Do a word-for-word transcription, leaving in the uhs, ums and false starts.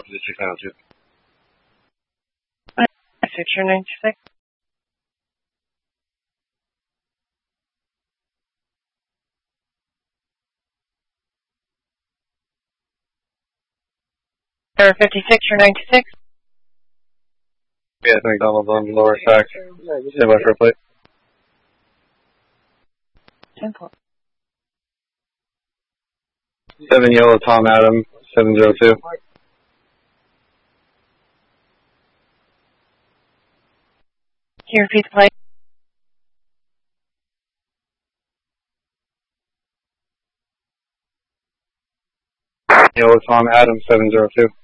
six nine two. Picture ninety-six. Error fifty-six, you're ninety-six. Yeah, McDonald's on lower stack. Stand by for a plate. Simple. Seven yellow Tom Adam, seven zero two. Can you repeat the plate? Yellow Tom Adam, seven zero two.